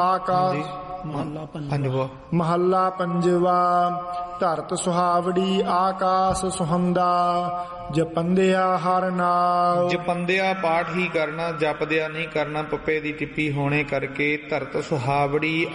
ਆਕਾਸ਼ ਪੰਜਵਾ। ਮਹੱਲਾ ਪੰਜਵਾ। ਧਰਤ ਸੁਹਾਵੜੀ ਆਕਾਸ ਸੁਹੰਦਾ, ਜਪੰਦਿਆ ਹਰ ਨਾਮ। ਜਪੰਦਿਆ ਪਾਠ ਹੀ ਕਰਨਾ, ਜਪਦਿਆ ਨਹੀਂ ਕਰਨਾ। ਪੱਪੇ ਦੀ ਟਿੱਪੀ ਹੋਣੇ ਕਰਕੇ ਧਰਤ ਸੁਹਾਵੜੀ